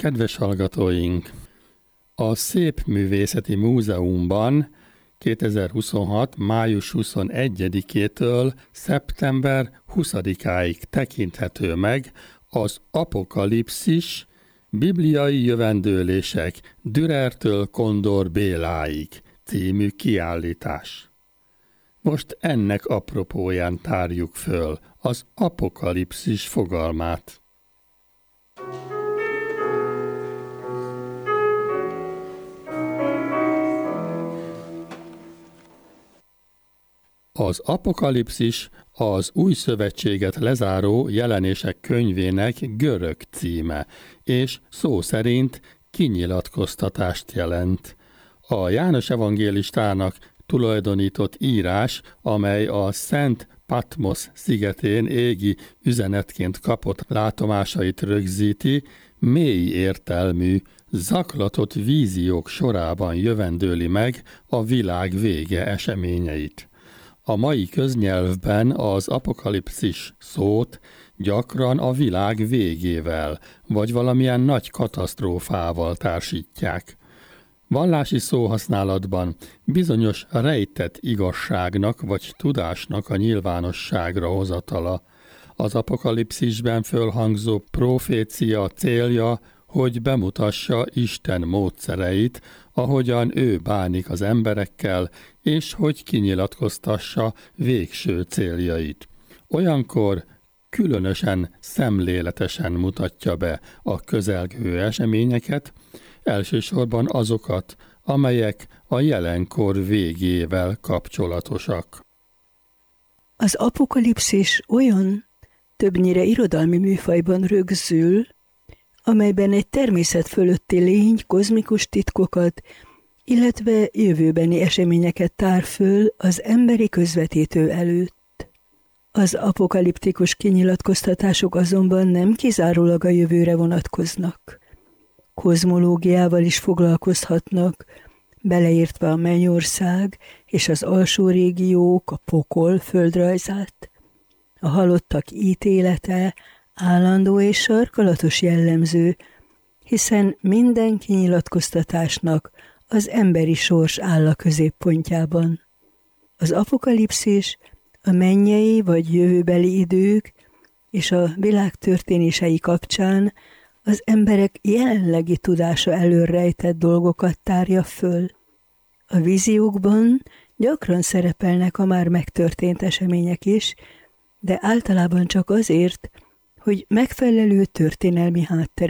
Kedves hallgatóink! A Szépművészeti Múzeumban 2026. május 21-től szeptember 20-áig tekinthető meg az Apokalipszis, bibliai jövendőlések Dürertől Kondor Béláig című kiállítás. Most ennek apropóján tárjuk föl az apokalipszis fogalmát. Az Apokalipszis az Új Szövetséget lezáró jelenések könyvének görög címe, és szó szerint kinyilatkoztatást jelent. A János evangélistának tulajdonított írás, amely a Szent Patmos szigetén égi üzenetként kapott látomásait rögzíti, mély értelmű, zaklatott víziók sorában jövendőli meg a világ vége eseményeit. A mai köznyelvben az apokalipszis szót gyakran a világ végével, vagy valamilyen nagy katasztrófával társítják. Vallási szóhasználatban bizonyos rejtett igazságnak vagy tudásnak a nyilvánosságra hozatala. Az apokalipszisben fölhangzó profécia célja, hogy bemutassa Isten módszereit, ahogyan ő bánik az emberekkel, és hogy kinyilatkoztassa végső céljait. Olyankor különösen szemléletesen mutatja be a közelgő eseményeket, elsősorban azokat, amelyek a jelenkor végével kapcsolatosak. Az apokalipszis olyan, többnyire irodalmi műfajban rögzül, amelyben egy természet fölötti lény kozmikus titkokat, illetve jövőbeni eseményeket tár föl az emberi közvetítő előtt. Az apokaliptikus kinyilatkoztatások azonban nem kizárólag a jövőre vonatkoznak. Kozmológiával is foglalkozhatnak, beleértve a mennyország és az alsó régiók, a pokol földrajzát, a halottak ítélete, állandó és sarkalatos jellemző, hiszen minden kinyilatkoztatásnak az emberi sors áll a középpontjában. Az apokalipszis a mennyei vagy jövőbeli idők és a világ történései kapcsán az emberek jelenlegi tudása elől rejtett dolgokat tárja föl. A víziókban gyakran szerepelnek a már megtörtént események is, de általában csak azért, hogy megfelelő történelmi hátteret